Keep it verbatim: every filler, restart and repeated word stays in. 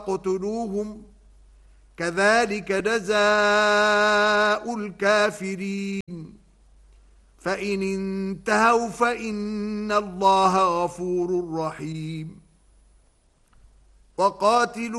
فاقتلوهم كذلك جزاء الكافرين فإن انتهوا فإن الله غفور رحيم وقاتلوا